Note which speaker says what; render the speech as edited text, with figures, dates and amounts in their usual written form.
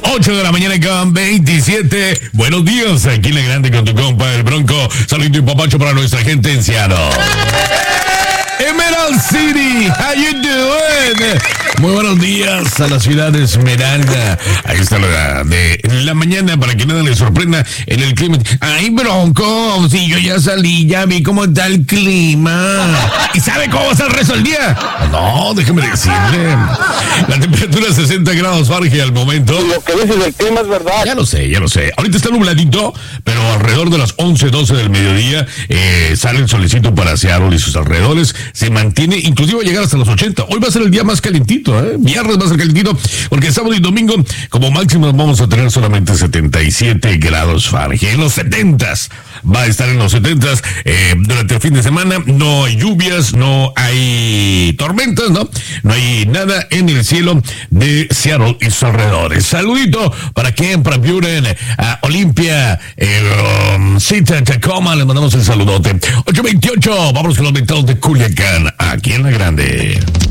Speaker 1: 8 de la mañana con 27. Buenos días, aquí en La Grande con tu compa, el Bronco. Saludo y papacho para nuestra gente en Seattle. Emerald City, how you doing? Muy buenos días a la ciudad de Esmeralda. Ahí está la de la mañana para que nada les sorprenda en el clima. Ay, Bronco, si yo ya salí, ya vi cómo está el clima. ¿Y sabe cómo va a ser el resto del día? No, déjeme decirle. La temperatura es 60 grados Fahrenheit al momento.
Speaker 2: Lo que dices del clima es verdad.
Speaker 1: Ya lo sé. Ahorita está nubladito, pero alrededor de las 11, 12 del mediodía sale el solecito para Seattle y sus alrededores. Se mantiene, inclusive va a llegar hasta los 80. Hoy va a ser el día más calentito, Viernes va a ser calentito, porque sábado y domingo, como máximo, vamos a tener solamente 77 grados Fahrenheit. En los 70s, va a estar en los 70s durante el fin de semana. No hay lluvias, no hay tormentas, ¿no? No hay nada en el cielo de Seattle y sus alrededores. Saludito para Ken, para Buren, a Olimpia, Cita, Tacoma, les mandamos el saludote. 8:28, vamos con los invitados de Culiacán, aquí en La Grande.